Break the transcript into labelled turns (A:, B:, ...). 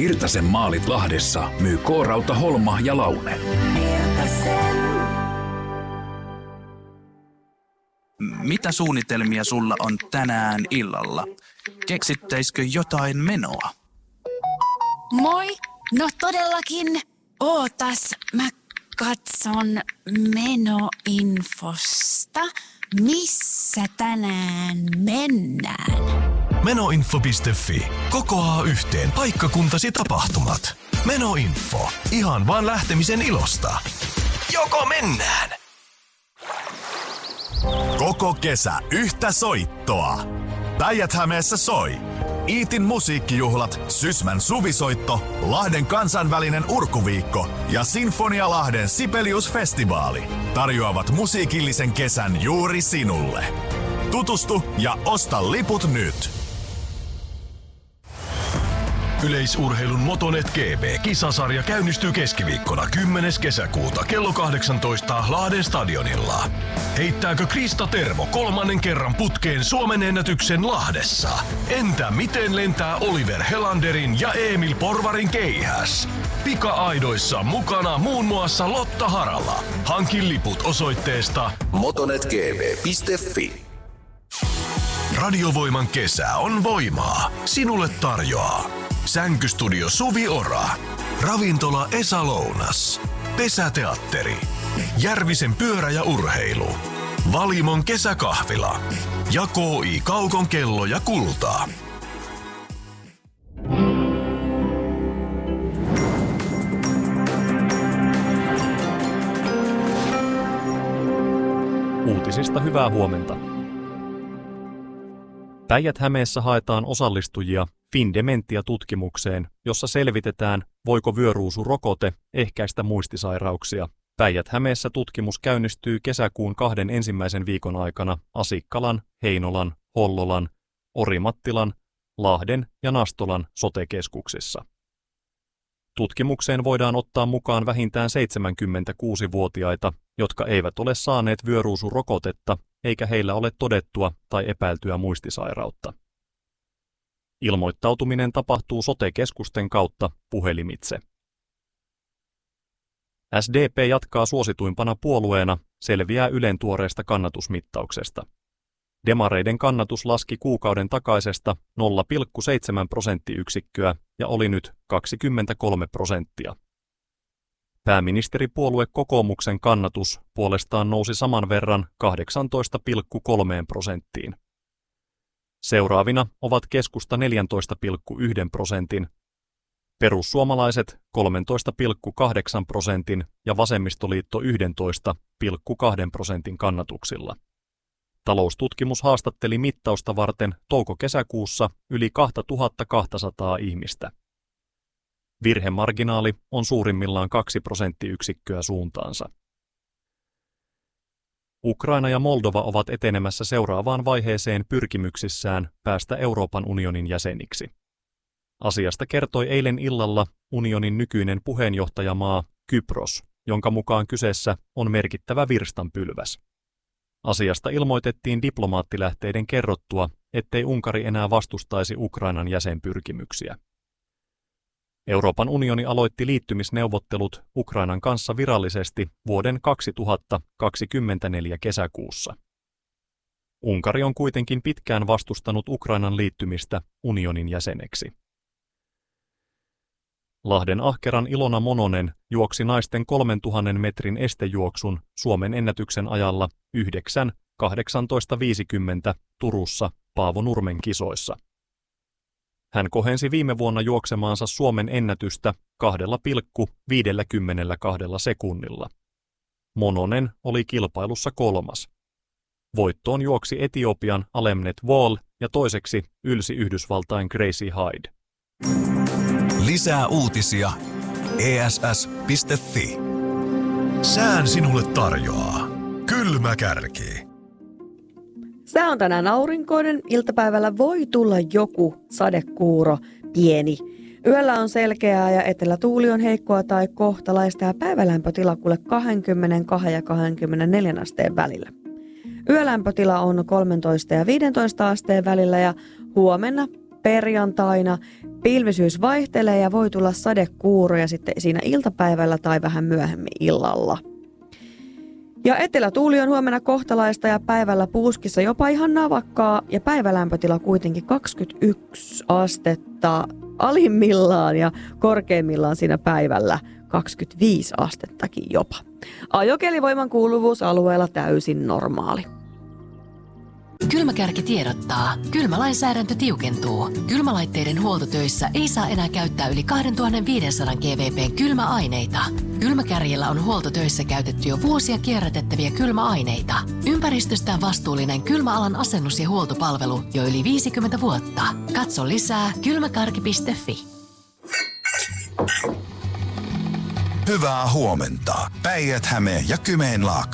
A: Virtasen maalit Lahdessa myy K-Rauta, Holma ja Laune.
B: Mitä suunnitelmia sulla on tänään illalla? Keksittäisikö jotain menoa?
C: Moi! No todellakin. Ootas, mä katson menoinfosta. Missä tänään mennään?
D: Menoinfo.fi kokoaa yhteen paikkakuntasi tapahtumat. Menoinfo. Ihan vaan lähtemisen ilosta. Joko mennään?
E: Koko kesä yhtä soittoa. Päijät-Hämeessä soi. Iitin musiikkijuhlat, Sysmän suvisoitto, Lahden kansainvälinen urkuviikko ja Sinfonia Lahden Sibelius-festivaali tarjoavat musiikillisen kesän juuri sinulle. Tutustu ja osta liput nyt!
D: Yleisurheilun Motonet GB-kisasarja käynnistyy keskiviikkona 10. kesäkuuta kello 18 Lahden stadionilla. Heittääkö Krista Tervo 3. kerran putkeen Suomen ennätyksen Lahdessa? Entä miten lentää Oliver Helanderin ja Emil Porvarin keihäs? Pika-aidoissa mukana muun muassa Lotta Harala. Hankin liput osoitteesta motonetgb.fi. Radiovoiman kesä on voimaa. Sinulle tarjoaa Sänkystudio Suvi Ora, Ravintola Esa Lounas, Pesäteatteri, Järvisen pyörä ja urheilu, Valimon kesäkahvila ja KI Kaukon kello ja kultaa.
F: Uutisista hyvää huomenta. Päijät-Hämeessä haetaan osallistujia FinDementia-tutkimukseen, jossa selvitetään, voiko vyöruusurokote ehkäistä muistisairauksia. Päijät-Hämeessä tutkimus käynnistyy kesäkuun 2 ensimmäisen viikon aikana Asikkalan, Heinolan, Hollolan, Orimattilan, Lahden ja Nastolan sote-keskuksissa. Tutkimukseen voidaan ottaa mukaan vähintään 76-vuotiaita, jotka eivät ole saaneet vyöruusurokotetta eikä heillä ole todettua tai epäiltyä muistisairautta. Ilmoittautuminen tapahtuu sote-keskusten kautta puhelimitse. SDP jatkaa suosituimpana puolueena, selviää Ylen tuoreesta kannatusmittauksesta. Demareiden kannatus laski kuukauden takaisesta 0,7 prosenttiyksikköä ja oli nyt 23%. Pääministeripuolue Kokoomuksen kannatus puolestaan nousi saman verran 18,3%. Seuraavina ovat keskusta 14,1%, perussuomalaiset 13,8% ja vasemmistoliitto 11,2% kannatuksilla. Taloustutkimus haastatteli mittausta varten touko-kesäkuussa yli 2200 ihmistä. Virhemarginaali on suurimmillaan 2 prosenttiyksikköä suuntaansa. Ukraina ja Moldova ovat etenemässä seuraavaan vaiheeseen pyrkimyksissään päästä Euroopan unionin jäseniksi. Asiasta kertoi eilen illalla unionin nykyinen puheenjohtajamaa Kypros, jonka mukaan kyseessä on merkittävä virstanpylväs. Asiasta ilmoitettiin diplomaattilähteiden kerrottua, ettei Unkari enää vastustaisi Ukrainan jäsenpyrkimyksiä. Euroopan unioni aloitti liittymisneuvottelut Ukrainan kanssa virallisesti vuoden 2024 kesäkuussa. Unkari on kuitenkin pitkään vastustanut Ukrainan liittymistä unionin jäseneksi. Lahden ahkeran Ilona Mononen juoksi naisten 3000 metrin estejuoksun Suomen ennätyksen ajalla 9.18.50 Turussa Paavo Nurmen kisoissa. Hän kohensi viime vuonna juoksemaansa Suomen ennätystä 2,52 sekunnilla. Mononen oli kilpailussa 3. Voittoon juoksi Etiopian Alemnet Wall ja toiseksi ylsi Yhdysvaltain Gracie Hyde.
E: Lisää uutisia ess.fi.
D: Sään sinulle tarjoaa kylmä kärki.
G: Sää on tänään aurinkoinen, iltapäivällä voi tulla joku sadekuuro, pieni. Yöllä on selkeää ja etelätuuli on heikkoa tai kohtalaista ja päivälämpötila kuule 22 ja 24 asteen välillä. Yölämpötila on 13 ja 15 asteen välillä ja huomenna perjantaina. Pilvisyys vaihtelee ja voi tulla sadekuuroja sitten siinä iltapäivällä tai vähän myöhemmin illalla. Ja etelätuuli on huomenna kohtalaista ja päivällä puuskissa jopa ihan navakkaa ja päivälämpötila kuitenkin 21 astetta alimmillaan ja korkeimmillaan siinä päivällä 25 astettakin jopa. Ajokelivoiman kuuluvuus alueella täysin normaali.
H: Kylmäkärki tiedottaa. Kylmälainsäädäntö tiukentuu. Kylmälaitteiden huoltotöissä ei saa enää käyttää yli 2500 GWP:n kylmäaineita. Kylmäkärjellä on huoltotöissä käytetty jo vuosia kierrätettäviä kylmäaineita. Ympäristöstään vastuullinen kylmäalan asennus- ja huoltopalvelu jo yli 50 vuotta. Katso lisää kylmäkarki.fi.
E: Hyvää huomenta. Päijät-Häme ja Kymenlaakso.